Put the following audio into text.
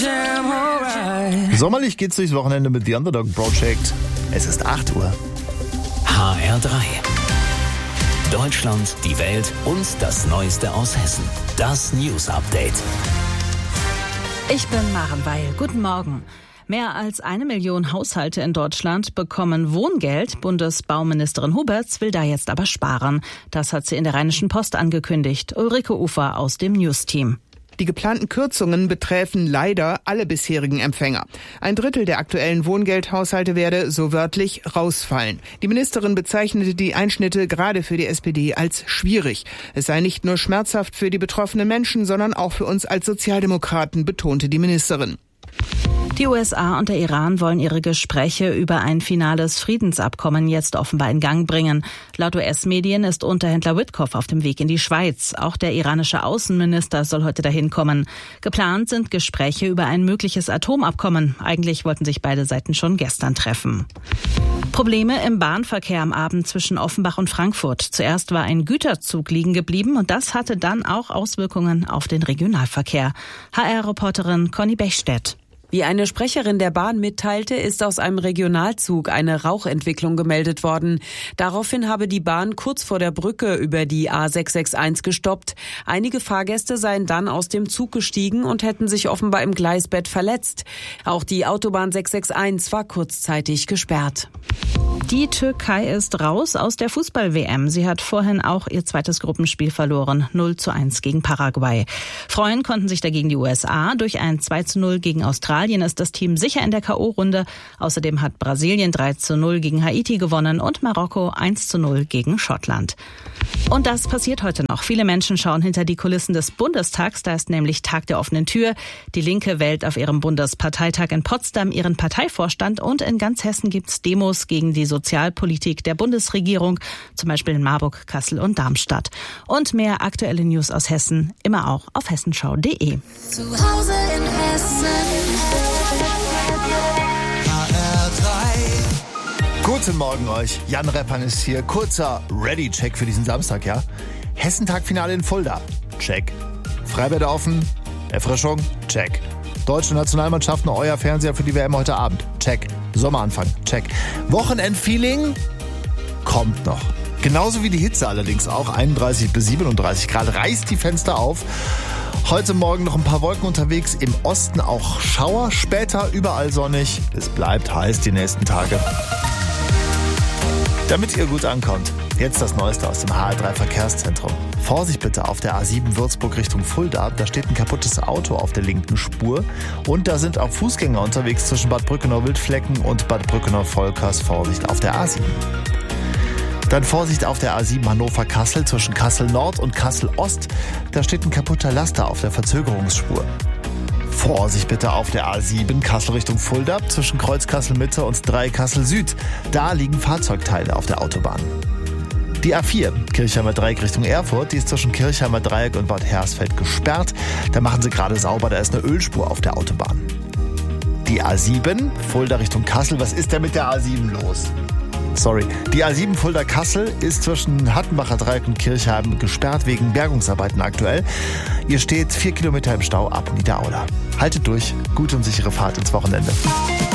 Sommerlich geht's durchs Wochenende mit The Underdog Project. Es ist 8 Uhr. HR3. Deutschland, die Welt und das Neueste aus Hessen. Das News Update. Ich bin Maren Weil. Guten Morgen. Mehr als 1 Million Haushalte in Deutschland bekommen Wohngeld. Bundesbauministerin Huberts will da jetzt aber sparen. Das hat sie in der Rheinischen Post angekündigt. Ulrike Ufer aus dem News-Team. Die geplanten Kürzungen betreffen leider alle bisherigen Empfänger. 1/3 der aktuellen Wohngeldhaushalte werde, so wörtlich, rausfallen. Die Ministerin bezeichnete die Einschnitte gerade für die SPD als schwierig. Es sei nicht nur schmerzhaft für die betroffenen Menschen, sondern auch für uns als Sozialdemokraten, betonte die Ministerin. Die USA und der Iran wollen ihre Gespräche über ein finales Friedensabkommen jetzt offenbar in Gang bringen. Laut US-Medien ist Unterhändler Witkoff auf dem Weg in die Schweiz. Auch der iranische Außenminister soll heute dahin kommen. Geplant sind Gespräche über ein mögliches Atomabkommen. Eigentlich wollten sich beide Seiten schon gestern treffen. Probleme im Bahnverkehr am Abend zwischen Offenbach und Frankfurt. Zuerst war ein Güterzug liegen geblieben und das hatte dann auch Auswirkungen auf den Regionalverkehr. HR-Reporterin Conny Bechstedt. Wie eine Sprecherin der Bahn mitteilte, ist aus einem Regionalzug eine Rauchentwicklung gemeldet worden. Daraufhin habe die Bahn kurz vor der Brücke über die A661 gestoppt. Einige Fahrgäste seien dann aus dem Zug gestiegen und hätten sich offenbar im Gleisbett verletzt. Auch die Autobahn 661 war kurzzeitig gesperrt. Die Türkei ist raus aus der Fußball-WM. Sie hat vorhin auch ihr zweites Gruppenspiel verloren, 0:1 gegen Paraguay. Freuen konnten sich dagegen die USA. Durch ein 2:0 gegen Australien ist das Team sicher in der K.O.-Runde. Außerdem hat Brasilien 3:0 gegen Haiti gewonnen und Marokko 1:0 gegen Schottland. Und das passiert heute noch. Viele Menschen schauen hinter die Kulissen des Bundestags. Da ist nämlich Tag der offenen Tür. Die Linke wählt auf ihrem Bundesparteitag in Potsdam ihren Parteivorstand und in ganz Hessen gibt's Demos gegen die Sozialpolitik der Bundesregierung, zum Beispiel in Marburg, Kassel und Darmstadt. Und mehr aktuelle News aus Hessen immer auch auf hessenschau.de. Zu Hause in Hessen. Guten Morgen euch. Jan Reppang ist hier. Kurzer Ready-Check für diesen Samstag, ja? Hessentag-Finale in Fulda. Check. Freibäder offen. Erfrischung. Check. Deutsche Nationalmannschaften, euer Fernseher für die WM heute Abend. Check. Sommeranfang. Check. Wochenendfeeling kommt noch. Genauso wie die Hitze allerdings auch. 31 bis 37 Grad. Reißt die Fenster auf. Heute Morgen noch ein paar Wolken unterwegs. Im Osten auch Schauer. Später überall sonnig. Es bleibt heiß die nächsten Tage. Damit ihr gut ankommt, jetzt das Neueste aus dem HR3 Verkehrszentrum. Vorsicht bitte auf der A7 Würzburg Richtung Fulda. Da steht ein kaputtes Auto auf der linken Spur. Und da sind auch Fußgänger unterwegs zwischen Bad Brückenau-Wildflecken und Bad Brückenau-Volkers. Vorsicht auf der A7. Dann Vorsicht auf der A7 Hannover-Kassel zwischen Kassel-Nord und Kassel-Ost. Da steht ein kaputter Laster auf der Verzögerungsspur. Vorsicht bitte auf der A7 Kassel Richtung Fulda zwischen Kreuz Kassel-Mitte und 3 Kassel-Süd. Da liegen Fahrzeugteile auf der Autobahn. Die A4 Kirchheimer Dreieck Richtung Erfurt, die ist zwischen Kirchheimer Dreieck und Bad Hersfeld gesperrt. Da machen sie gerade sauber, da ist eine Ölspur auf der Autobahn. Die A7 Fulda Richtung Kassel, was ist denn mit der A7 los? Sorry, die A7 Fulda-Kassel ist zwischen Hattenbacher Dreieck und Kirchheim gesperrt wegen Bergungsarbeiten aktuell. Ihr steht 4 Kilometer im Stau ab Niederauda. Haltet durch, gute und sichere Fahrt ins Wochenende.